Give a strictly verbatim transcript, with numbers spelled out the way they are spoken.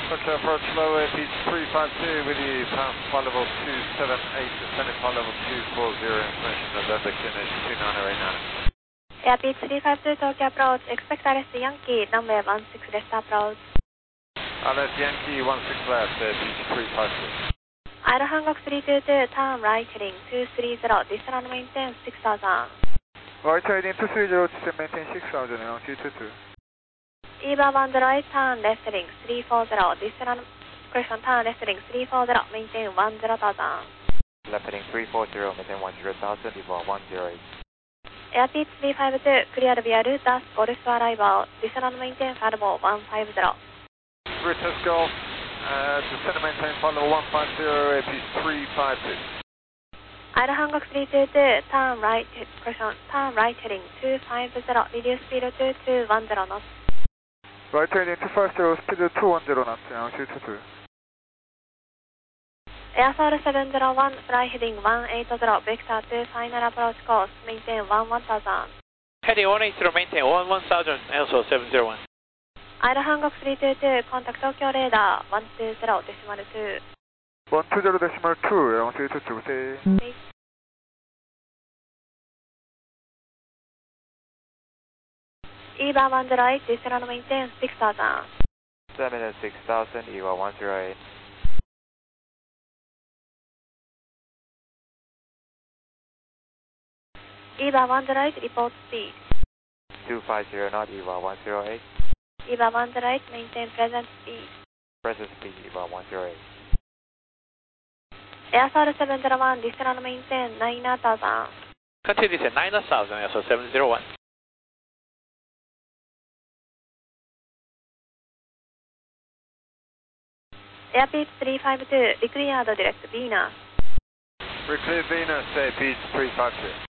Roger, approach low, Airbus three five two with you, pass flight level two seven eight, descending flight level two four zero, information November, Q N H two nine zero eight nine. Airbus three five two Tokyo approach, expect arrest Yankee, runway one six left approach. Arrest Yankee one six left, Airbus three five two. Idle Hancock three two two, turn right heading two three zero, descend and maintain six thousand. Right heading two three zero, descend maintain six thousand, around two two two. Eva one right, turn left heading three four zero, descend and correction, turn left heading three four zero, maintain one zero thousand. Left heading three four zero, maintain one zero thousand, Eva one zero eight. Airbus three five two, clear via Rutas, Golf arrival, descend and maintain Farmo one five zero. Rutas Golf, uh, descend and maintain flight level one five zero, Airbus three five two. Idle Hancock three two two, turn right, correction, turn right heading two five zero, reduce speed two two one zero knots. Right heading two five zero, speed two one zero knots, around two two two. Airfoil seven zero one, fly heading one eight zero, vector two, final approach course, maintain one one thousand. Heading one eight zero, maintain one one thousand, also seven zero one. Idle Hancock three two two, contact Tokyo radar one two zero decimal two. one two zero decimal two, around two two two, say. Eva one zero eight, descend and maintain six thousand. seven and six thousand, Eva one zero eight. Eva one zero eight, report speed. two five zero knot, Eva one zero eight. Eva one zero eight, maintain present speed. Present speed, Eva one zero eight. Airfoil seven zero one, descend and maintain nine thousand. Continue descend nine thousand, also seven zero one. Airbus three five two, declared direct Venus. Reclear Venus, Airbus three five two.